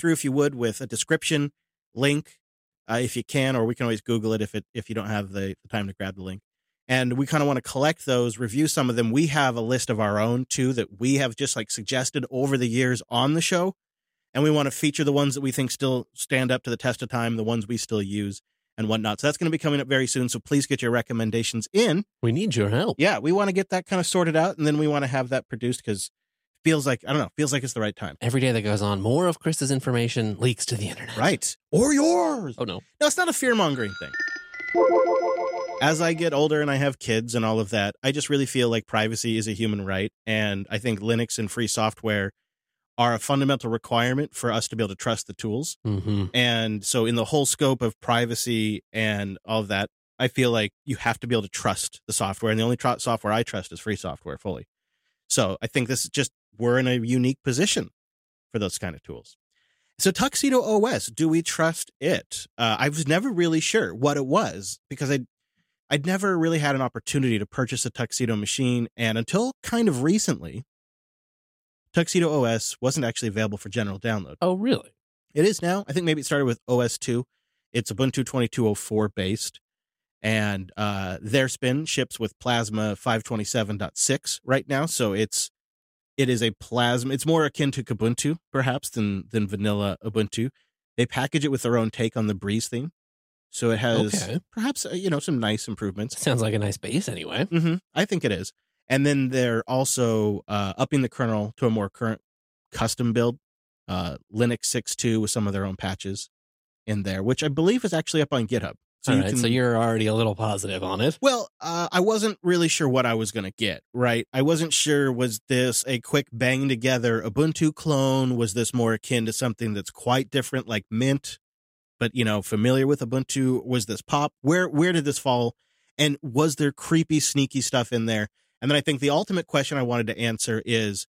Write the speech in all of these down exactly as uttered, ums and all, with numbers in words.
through, if you would, with a description link, uh, if you can, or we can always Google it if it if you don't have the, the time to grab the link. And we kind of want to collect those, review some of them. We have a list of our own, too, that we have just like suggested over the years on the show. And we want to feature the ones that we think still stand up to the test of time, the ones we still use and whatnot. So that's going to be coming up very soon. So please get your recommendations in. We need your help. Yeah, we want to get that kind of sorted out. And then we want to have that produced because it feels like, I don't know, feels like it's the right time. Every day that goes on, more of Chris's information leaks to the internet. Right. Or yours. Oh, no. No, it's not a fear-mongering thing. As I get older and I have kids and all of that, I just really feel like privacy is a human right. And I think Linux and free software are a fundamental requirement for us to be able to trust the tools. Mm-hmm. And so in the whole scope of privacy and all of that, I feel like you have to be able to trust the software. And the only tr- software I trust is free software fully. So I think this is just, we're in a unique position for those kind of tools. So Tuxedo O S, do we trust it? Uh, I was never really sure what it was because I I'd never really had an opportunity to purchase a Tuxedo machine, and until kind of recently, Tuxedo O S wasn't actually available for general download. Oh, really? It is now. I think maybe it started with O S two. It's Ubuntu twenty-two oh four based, and uh, their spin ships with Plasma five twenty-seven point six right now, so it's it is a Plasma. It's more akin to Kubuntu, perhaps, than than vanilla Ubuntu. They package it with their own take on the Breeze theme. So it has okay. perhaps, you know, some nice improvements. Sounds like a nice base anyway. Mm-hmm. I think it is. And then they're also uh, upping the kernel to a more current custom build, uh, Linux six point two with some of their own patches in there, which I believe is actually up on GitHub. So All you right, can, so you're already a little positive on it. Well, uh, I wasn't really sure what I was going to get, right? I wasn't sure, was this a quick bang together Ubuntu clone? Was this more akin to something that's quite different like Mint? But, you know, familiar with Ubuntu? Was this pop? Where where did this fall? And was there creepy, sneaky stuff in there? And then I think the ultimate question I wanted to answer is,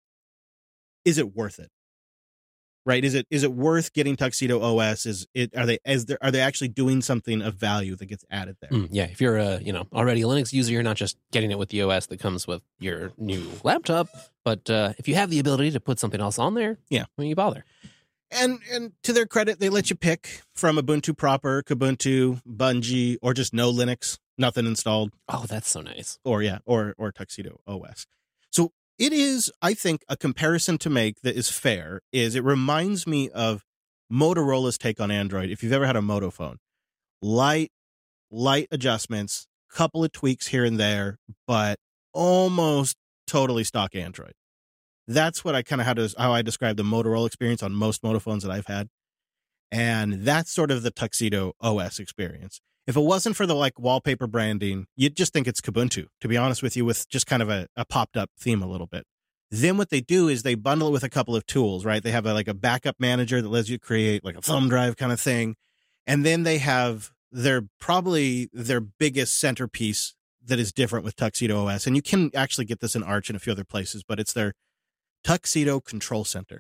is it worth it? Right? Is it is it worth getting Tuxedo O S? Is it are they as there are they actually doing something of value that gets added there? Mm, yeah, if you're a you know already a Linux user, you're not just getting it with the O S that comes with your new laptop, but uh, if you have the ability to put something else on there, yeah, when you bother. And and to their credit, they let you pick from Ubuntu proper, Kubuntu, Bungie, or just no Linux, nothing installed. Oh, that's so nice. Or yeah, or or Tuxedo O S. So it is, I think, a comparison to make that is fair. Is it reminds me of Motorola's take on Android. If you've ever had a Moto phone, light light adjustments, couple of tweaks here and there, but almost totally stock Android. That's what I kind of how to how I describe the Motorola experience on most Moto phones that I've had. And that's sort of the Tuxedo O S experience. If it wasn't for the like wallpaper branding, you'd just think it's Kubuntu, to be honest with you, with just kind of a, a popped up theme a little bit. Then what they do is they bundle it with a couple of tools, right? They have a, like a backup manager that lets you create like a thumb drive kind of thing. And then they have their probably their biggest centerpiece that is different with Tuxedo O S. And you can actually get this in Arch and a few other places, but it's their Tuxedo Control Center.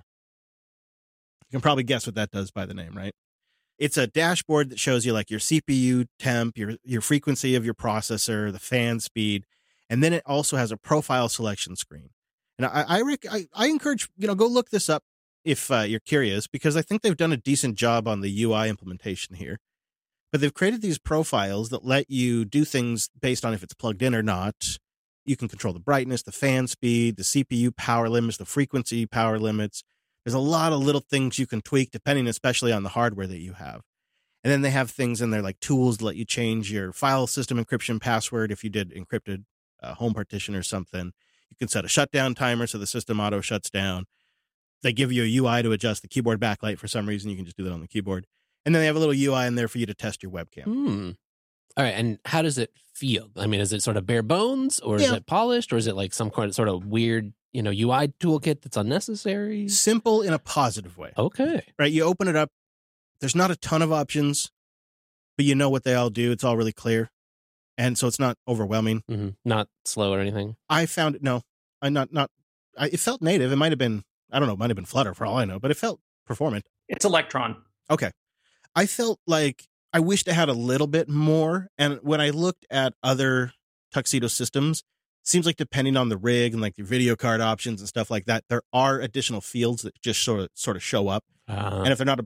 You can probably guess what that does by the name, right? It's a dashboard that shows you like your C P U temp, your your frequency of your processor, the fan speed, and then it also has a profile selection screen. And I I, rec- I, I encourage, you know, go look this up if uh, you're curious, because I think they've done a decent job on the U I implementation here. But they've created these profiles that let you do things based on if it's plugged in or not. You can control the brightness, the fan speed, the C P U power limits, the frequency power limits. There's a lot of little things you can tweak depending especially on the hardware that you have. And then they have things in there like tools to let you change your file system encryption password if you did encrypted uh, home partition or something. You can set a shutdown timer so the system auto shuts down. They give you a U I to adjust the keyboard backlight for some reason. You can just do that on the keyboard. And then they have a little U I in there for you to test your webcam. Hmm. All right, and how does it feel? I mean, is it sort of bare bones, or is Yeah. it polished, or is it like some kind of sort of weird, you know, U I toolkit that's unnecessary? Simple in a positive way. Okay. Right? You open it up. There's not a ton of options, but you know what they all do. It's all really clear. And so it's not overwhelming. Mm-hmm. Not slow or anything? I found it, no. I not, not, I, it felt native. It might have been, I don't know, it might have been Flutter for all I know, but it felt performant. It's Electron. Okay. I felt like I wished I had a little bit more. And when I looked at other Tuxedo systems, seems like depending on the rig and like your video card options and stuff like that, there are additional fields that just sort of sort of show up. Uh, And if they're not